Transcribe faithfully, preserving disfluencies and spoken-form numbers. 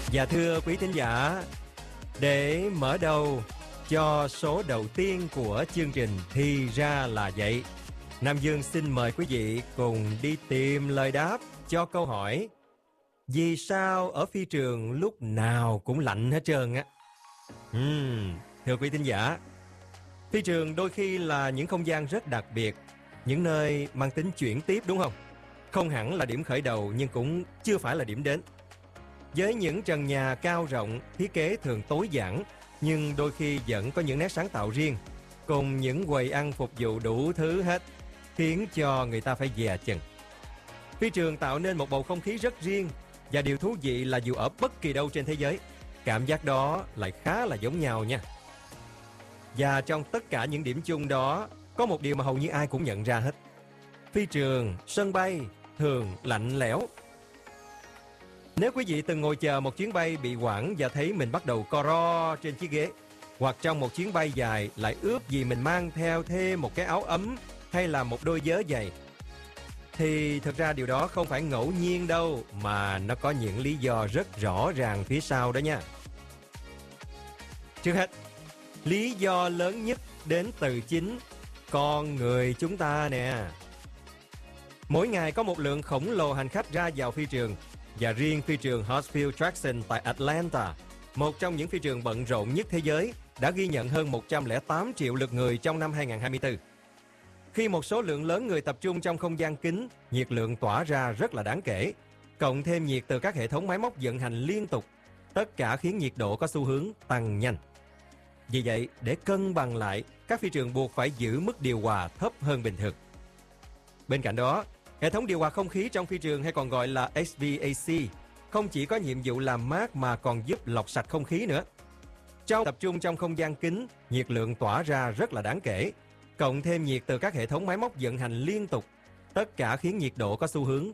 Và thưa quý thính giả, để mở đầu cho số đầu tiên của chương trình Thì Ra Là Vậy, Nam Dương xin mời quý vị cùng đi tìm lời đáp cho câu hỏi: vì sao ở phi trường lúc nào cũng lạnh hết trơn á? Uhm, thưa quý thính giả, phi trường đôi khi là những không gian rất đặc biệt, những nơi mang tính chuyển tiếp, đúng không? Không hẳn là điểm khởi đầu nhưng cũng chưa phải là điểm đến. Với những trần nhà cao rộng, thiết kế thường tối giản, nhưng đôi khi vẫn có những nét sáng tạo riêng, cùng những quầy ăn phục vụ đủ thứ hết, khiến cho người ta phải dè chừng. Phi trường tạo nên một bầu không khí rất riêng, và điều thú vị là dù ở bất kỳ đâu trên thế giới, cảm giác đó lại khá là giống nhau nha. Và trong tất cả những điểm chung đó, có một điều mà hầu như ai cũng nhận ra hết: phi trường, sân bay thường lạnh lẽo. Nếu quý vị từng ngồi chờ một chuyến bay bị hoãn và thấy mình bắt đầu co ro trên chiếc ghế, hoặc trong một chuyến bay dài lại ước gì mình mang theo thêm một cái áo ấm hay là một đôi vớ giày, thì thực ra điều đó không phải ngẫu nhiên đâu, mà nó có những lý do rất rõ ràng phía sau đó nha. Trước hết, lý do lớn nhất đến từ chính con người chúng ta nè. Mỗi ngày có một lượng khổng lồ hành khách ra vào phi trường, và riêng phi trường Hartsfield Jackson tại Atlanta, một trong những phi trường bận rộn nhất thế giới, đã ghi nhận hơn một trăm lẻ tám triệu lượt người trong năm hai không hai tư. Khi một số lượng lớn người tập trung trong không gian kín, nhiệt lượng tỏa ra rất là đáng kể, cộng thêm nhiệt từ các hệ thống máy móc vận hành liên tục, tất cả khiến nhiệt độ có xu hướng tăng nhanh. Vì vậy, để cân bằng lại, các phi trường buộc phải giữ mức điều hòa thấp hơn bình thường. Bên cạnh đó, hệ thống điều hòa không khí trong phi trường, hay còn gọi là hát vê a xê, không chỉ có nhiệm vụ làm mát mà còn giúp lọc sạch không khí nữa. Trong tập trung trong không gian kín, nhiệt lượng tỏa ra rất là đáng kể, cộng thêm nhiệt từ các hệ thống máy móc vận hành liên tục, tất cả khiến nhiệt độ có xu hướng